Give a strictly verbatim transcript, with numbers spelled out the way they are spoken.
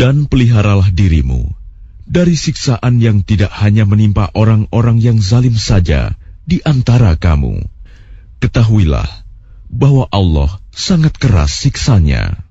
Dan peliharalah dirimu dari siksaan yang tidak hanya menimpa orang-orang yang zalim saja di antara kamu. Ketahuilah bahwa Allah sangat keras siksanya.